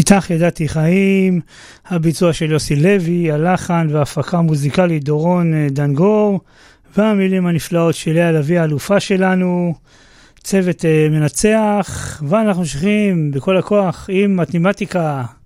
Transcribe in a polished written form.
איתך ידעתי חיים, הביצוע של יוסי לוי, הלחן וההפקה מוזיקלית דורון דנגור, והמילים הנפלאות של לאה לביא האלופה שלנו, צוות מנצח, ואנחנו ממשיכים בכל הכוח עם מתמטיקה.